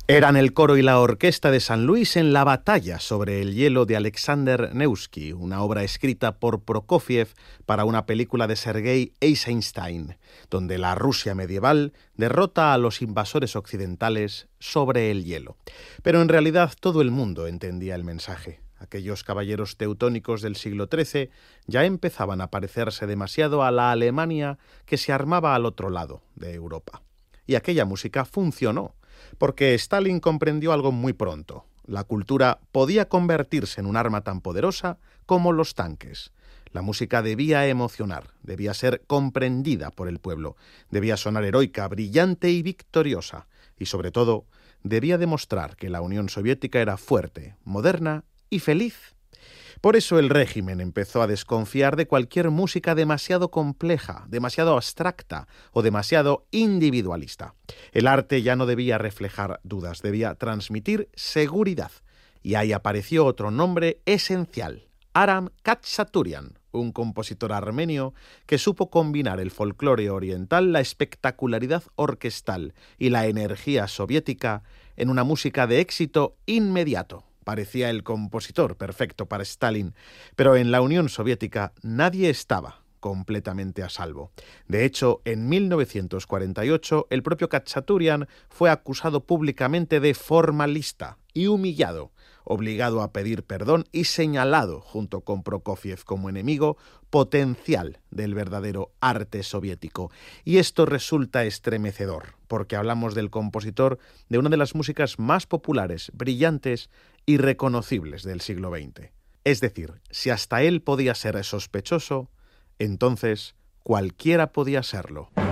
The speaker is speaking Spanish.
Eran el coro y la orquesta de San Luis en La batalla sobre el hielo de Alexander Nevsky, una obra escrita por Prokofiev para una película de Sergei Eisenstein, donde la Rusia medieval derrota a los invasores occidentales sobre el hielo. Pero en realidad todo el mundo entendía el mensaje. Aquellos caballeros teutónicos del siglo XIII ya empezaban a parecerse demasiado a la Alemania que se armaba al otro lado de Europa. Y aquella música funcionó, porque Stalin comprendió algo muy pronto. La cultura podía convertirse en un arma tan poderosa como los tanques. La música debía emocionar, debía ser comprendida por el pueblo, debía sonar heroica, brillante y victoriosa, y sobre todo, debía demostrar que la Unión Soviética era fuerte, moderna y feliz. Por eso el régimen empezó a desconfiar de cualquier música demasiado compleja, demasiado abstracta o demasiado individualista. El arte ya no debía reflejar dudas, debía transmitir seguridad. Y ahí apareció otro nombre esencial, Aram Khachaturian, un compositor armenio que supo combinar el folclore oriental, la espectacularidad orquestal y la energía soviética en una música de éxito inmediato. Parecía el compositor perfecto para Stalin, pero en la Unión Soviética nadie estaba completamente a salvo. De hecho, en 1948, el propio Khachaturian fue acusado públicamente de formalista y humillado, obligado a pedir perdón y señalado, junto con Prokofiev, como enemigo potencial del verdadero arte soviético. Y esto resulta estremecedor, porque hablamos del compositor de una de las músicas más populares, brillantes y reconocibles del siglo XX. Es decir, si hasta él podía ser sospechoso, entonces cualquiera podía serlo.